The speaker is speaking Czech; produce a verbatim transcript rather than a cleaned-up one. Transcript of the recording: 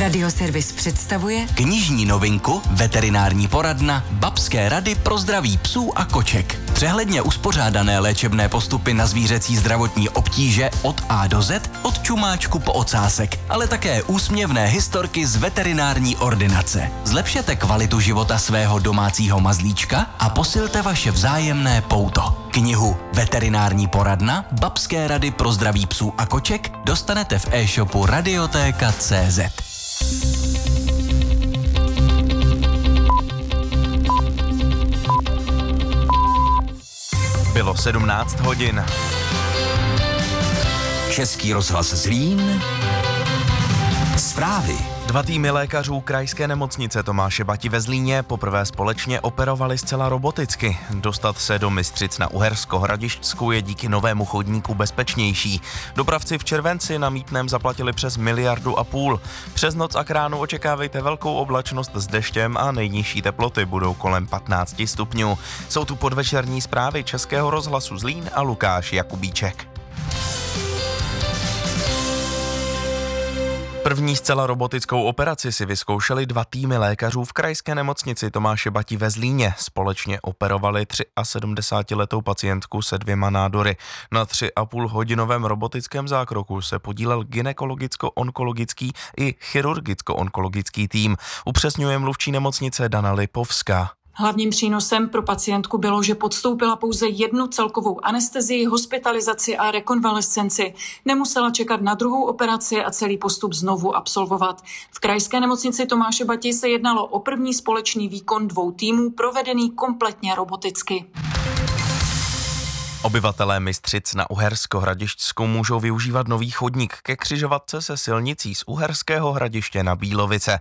Radioservis představuje knižní novinku Veterinární poradna Babské rady pro zdraví psů a koček. Přehledně uspořádané léčebné postupy na zvířecí zdravotní obtíže od A do Z, od čumáčku po ocásek, ale také úsměvné historky z veterinární ordinace. Zlepšete kvalitu života svého domácího mazlíčka a posilte vaše vzájemné pouto. Knihu Veterinární poradna Babské rady pro zdraví psů a koček dostanete v e-shopu Radiotéka tečka cé zet. Bylo sedmnáct hodin. Český rozhlas Zlín. Zprávy. Dva týmy lékařů krajské nemocnice Tomáše Bati ve Zlíně poprvé společně operovali zcela roboticky. Dostat se do Mystřic na Uhersko-Hradišťsku je díky novému chodníku bezpečnější. Dopravci v červenci na mýtném zaplatili přes miliardu a půl. Přes noc a k ránu očekávejte velkou oblačnost s deštěm a nejnižší teploty budou kolem patnáct stupňů. Jsou tu podvečerní zprávy Českého rozhlasu Zlín a Lukáš Jakubíček. První zcela robotickou operaci si vyzkoušeli dva týmy lékařů v krajské nemocnici Tomáše Bati ve Zlíně. Společně operovali sedmdesátiletou pacientku se dvěma nádory. Na tři a půl hodinovém robotickém zákroku se podílel gynekologicko-onkologický i chirurgicko-onkologický tým. Upřesňuje mluvčí nemocnice Dana Lipovská. Hlavním přínosem pro pacientku bylo, že podstoupila pouze jednu celkovou anestezii, hospitalizaci a rekonvalescenci. Nemusela čekat na druhou operaci a celý postup znovu absolvovat. V krajské nemocnici Tomáše Bati se jednalo o první společný výkon dvou týmů, provedený kompletně roboticky. Obyvatelé Mystřic na Uhersko-Hradišťsku můžou využívat nový chodník ke křižovatce se silnicí z Uherského Hradiště na Bílovice.